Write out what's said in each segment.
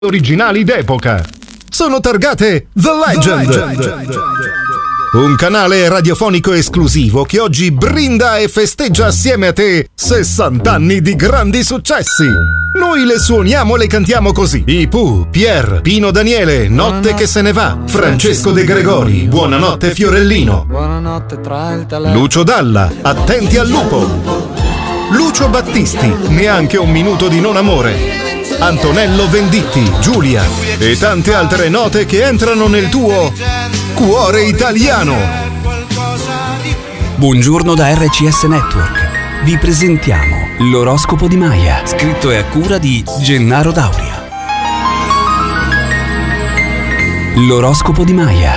originali d'epoca. Sono targate The Legend. Un canale radiofonico esclusivo che oggi brinda e festeggia assieme a te 60 anni di grandi successi. Noi le suoniamo e le cantiamo così: I Pooh, Pierre, Pino Daniele, Notte che se ne va, Francesco De Gregori, Buonanotte Fiorellino, Lucio Dalla, Attenti al lupo, Lucio Battisti, Neanche un minuto di non amore, Antonello Venditti, Giulia e tante altre note che entrano nel tuo cuore italiano. Buongiorno da RCS Network. Vi presentiamo l'oroscopo di Maya, scritto e a cura di Gennaro Dauria. L'oroscopo di Maya.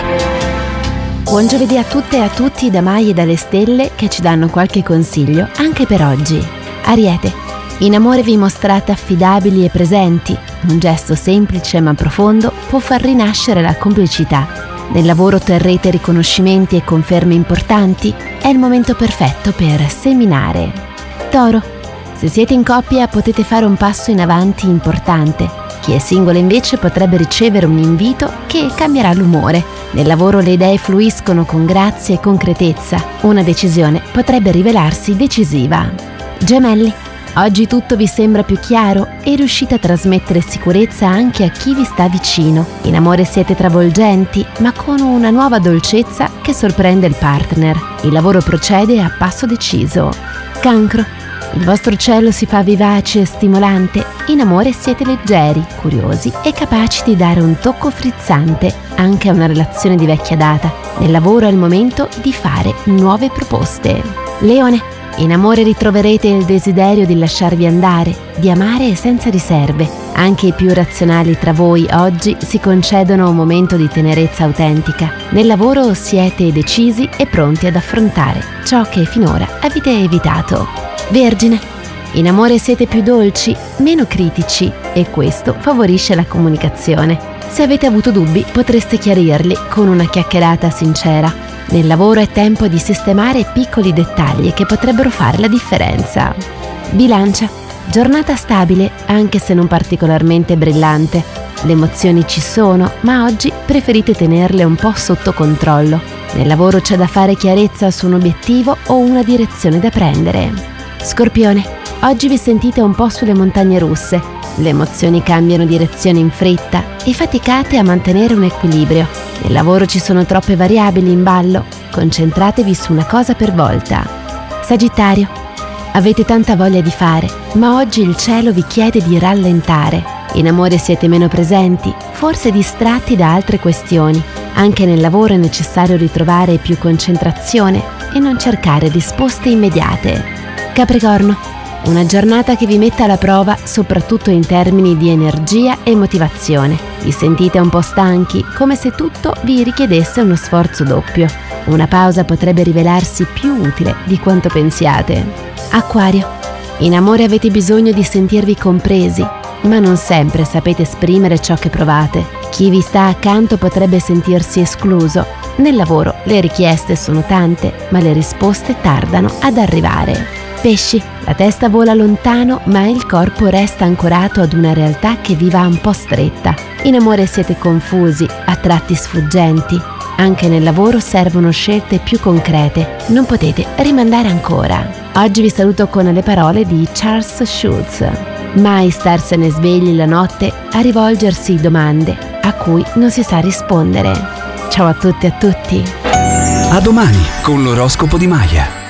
Buon giovedì a tutte e a tutti da Maya e dalle stelle che ci danno qualche consiglio anche per oggi. Ariete, in amore vi mostrate affidabili e presenti. Un gesto semplice ma profondo può far rinascere la complicità. Nel lavoro otterrete riconoscimenti e conferme importanti. È il momento perfetto per seminare. Toro, se siete in coppia potete fare un passo in avanti importante. Chi è singolo invece potrebbe ricevere un invito che cambierà l'umore. Nel lavoro le idee fluiscono con grazia e concretezza. Una decisione potrebbe rivelarsi decisiva. Gemelli, oggi tutto vi sembra più chiaro e riuscite a trasmettere sicurezza anche a chi vi sta vicino. In amore siete travolgenti, ma con una nuova dolcezza che sorprende il partner. Il lavoro procede a passo deciso. Cancro, il vostro cielo si fa vivace e stimolante. In amore siete leggeri, curiosi e capaci di dare un tocco frizzante anche a una relazione di vecchia data. Nel lavoro è il momento di fare nuove proposte. Leone, in amore ritroverete il desiderio di lasciarvi andare, di amare senza riserve. Anche i più razionali tra voi oggi si concedono un momento di tenerezza autentica. Nel lavoro siete decisi e pronti ad affrontare ciò che finora avete evitato. Vergine, in amore siete più dolci, meno critici e questo favorisce la comunicazione. Se avete avuto dubbi potreste chiarirli con una chiacchierata sincera. Nel lavoro è tempo di sistemare piccoli dettagli che potrebbero fare la differenza. Bilancia, giornata stabile anche se non particolarmente brillante. Le emozioni ci sono, ma oggi preferite tenerle un po' sotto controllo. Nel lavoro c'è da fare chiarezza su un obiettivo o una direzione da prendere. Scorpione, oggi vi sentite un po' sulle montagne russe. Le emozioni cambiano direzione in fretta e faticate a mantenere un equilibrio. Nel lavoro ci sono troppe variabili in ballo, concentratevi su una cosa per volta. Sagittario, avete tanta voglia di fare, ma oggi il cielo vi chiede di rallentare. In amore siete meno presenti, forse distratti da altre questioni. Anche nel lavoro è necessario ritrovare più concentrazione e non cercare risposte immediate. Capricorno, una giornata che vi metta alla prova soprattutto in termini di energia e motivazione. Vi sentite un po' stanchi, come se tutto vi richiedesse uno sforzo doppio. Una pausa potrebbe rivelarsi più utile di quanto pensiate. Acquario, in amore avete bisogno di sentirvi compresi, ma non sempre sapete esprimere ciò che provate. Chi vi sta accanto potrebbe sentirsi escluso. Nel lavoro le richieste sono tante, ma le risposte tardano ad arrivare. Pesci, la testa vola lontano, ma il corpo resta ancorato ad una realtà che vi va un po' stretta. In amore siete confusi, a tratti sfuggenti. Anche nel lavoro servono scelte più concrete. Non potete rimandare ancora. Oggi vi saluto con le parole di Charles Schulz. Mai starsene svegli la notte a rivolgersi domande a cui non si sa rispondere. Ciao a tutti e a tutti. A domani con l'oroscopo di Maya.